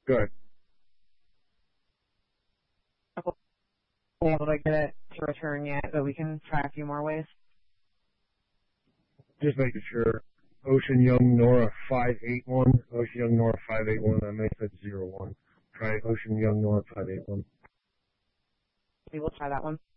Good. Able to get it to return yet, but we can try a few more ways. Just making sure. Ocean Young Nora 581. Ocean Young Nora 581. I may have said 01. Try Ocean Young Nora 581. We will try that one.